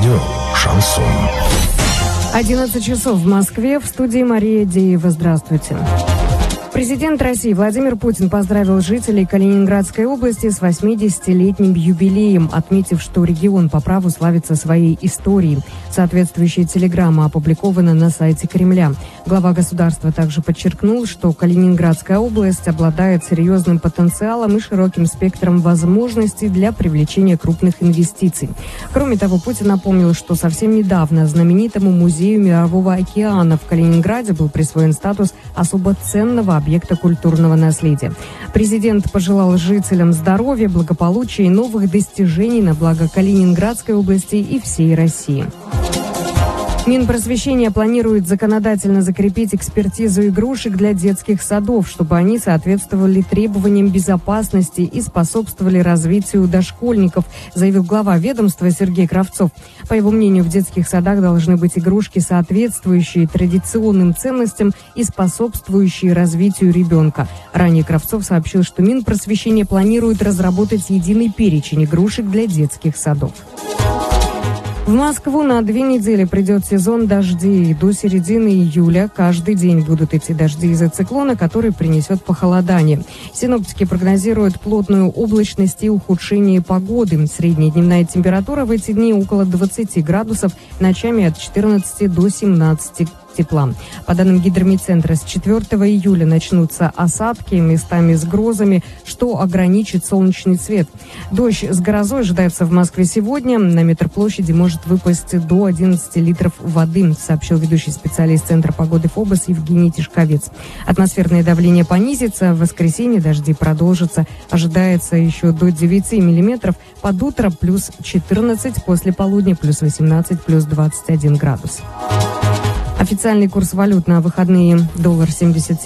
Радио «Шансон». 11 часов в Москве. В студии Мария Деева. Здравствуйте. Президент России Владимир Путин поздравил жителей Калининградской области с 80-летним юбилеем, отметив, что регион по праву славится своей историей. Соответствующая телеграмма опубликована на сайте Кремля. Глава государства также подчеркнул, что Калининградская область обладает серьезным потенциалом и широким спектром возможностей для привлечения крупных инвестиций. Кроме того, Путин напомнил, что совсем недавно знаменитому музею Мирового океана в Калининграде был присвоен статус особо ценного объекта культурного наследия. Президент пожелал жителям здоровья, благополучия и новых достижений на благо Калининградской области и всей России. Минпросвещение планирует законодательно закрепить экспертизу игрушек для детских садов, чтобы они соответствовали требованиям безопасности и способствовали развитию дошкольников, заявил глава ведомства Сергей Кравцов. По его мнению, в детских садах должны быть игрушки, соответствующие традиционным ценностям и способствующие развитию ребенка. Ранее Кравцов сообщил, что Минпросвещение планирует разработать единый перечень игрушек для детских садов. В Москву на 2 недели придет сезон дождей. До середины июля каждый день будут идти дожди из-за циклона, который принесет похолодание. Синоптики прогнозируют плотную облачность и ухудшение погоды. Средняя дневная температура в эти дни около 20 градусов, ночами от 14 до 17 тепла. По данным Гидрометцентра, с 4 июля начнутся осадки, местами с грозами, что ограничит солнечный свет. Дождь с грозой ожидается в Москве сегодня. На метр площади может выпасть до 11 литров воды, сообщил ведущий специалист Центра погоды ФОБОС Евгений Тишковец. Атмосферное давление понизится. В воскресенье дожди продолжатся. Ожидается еще до 9 миллиметров. Под утро плюс 14, после полудня плюс 18, плюс 21 градус. Официальный курс валют на выходные: доллар 77.